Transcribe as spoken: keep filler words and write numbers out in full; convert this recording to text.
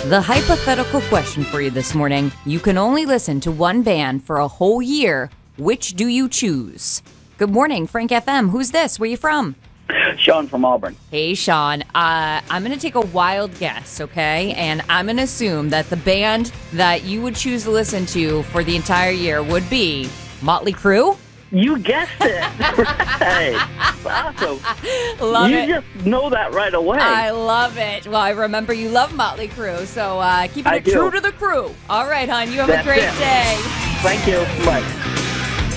The hypothetical question for you this morning. You can only listen to one band for a whole year. Which do you choose? Good morning, Frank F M. Who's this? Where you from? Sean from Auburn. Hey, Sean. Uh, I'm going to take a wild guess, okay? And I'm going to assume that the band that you would choose to listen to for the entire year would be Motley Crue? You guessed it. Right. Awesome. Love you it. You just know that right away. I love it. Well, I remember you love Motley Crue, so uh, keeping I it do. true to the crew. All right, hon. You have That's a great it. day. Thank you. Bye.